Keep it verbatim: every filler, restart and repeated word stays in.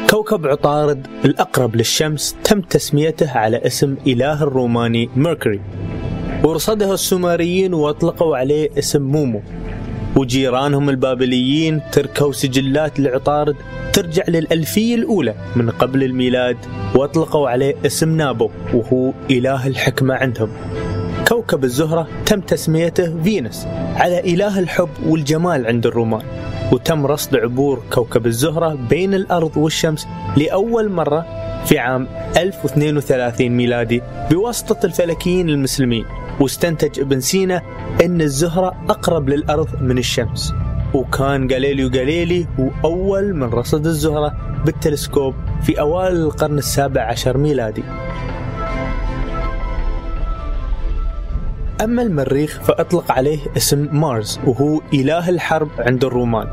كوكب عطارد الأقرب للشمس تم تسميته على اسم إله الروماني ميركوري، ورصده السومريين وأطلقوا عليه اسم مومو، وجيرانهم البابليين تركوا سجلات لعطارد ترجع للألفية الأولى من قبل الميلاد وأطلقوا عليه اسم نابو وهو إله الحكمة عندهم. كوكب الزهرة تم تسميته فينوس على إله الحب والجمال عند الرومان، وتم رصد عبور كوكب الزهرة بين الأرض والشمس لأول مرة في عام ألف واثنين وثلاثين ميلادي بواسطة الفلكيين المسلمين، واستنتج ابن سينا أن الزهرة أقرب للأرض من الشمس، وكان غاليليو غاليلي هو أول من رصد الزهرة بالتلسكوب في أوائل القرن السابع عشر ميلادي. أما المريخ فأطلق عليه اسم مارس وهو إله الحرب عند الرومان،